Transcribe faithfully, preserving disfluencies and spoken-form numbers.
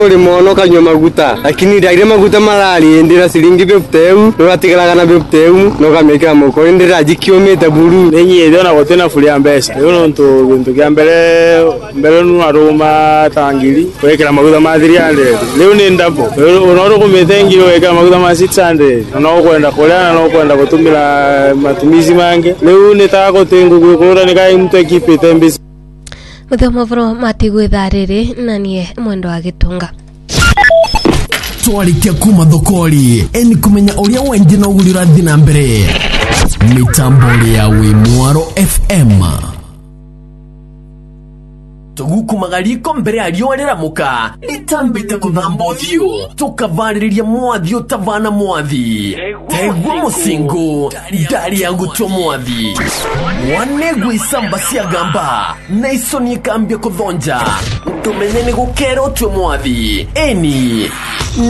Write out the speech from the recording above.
Uri mono kanywa maguta lakini ndaire maguta marari ndira siringi bepteu no atigaraga na bepteu no kameka moko ndira jikiomete buru nenye ndona gotena fulia mbesa yo nto bintu kya mbere mbere no aroma tangiri kwekera maguta ma three hundred leo ni ndabo unoro kumetengiro weka maguta ma six hundred no kwenda kolana no kwenda kutumira matumizi mange leo ni tako tengo kukura ni kai mtu ekipete mbisi Muthomo bro matigwe thariri na nie mwendo wa gitunga twarikia kuma thokori eni kumenya uria wenje na uguri rathi na mbere mitambo ya Wimwaro F M tuguku magariko mbere ya riwa riramuka litambite kuthamba uthio tukavaririria mwathi utavana mwathi tegwa musingo ndari yangu to mwathi wanegwa isamba cia gamba na isoni kambia kuthonja tumenye ni gukero twe mwathi eni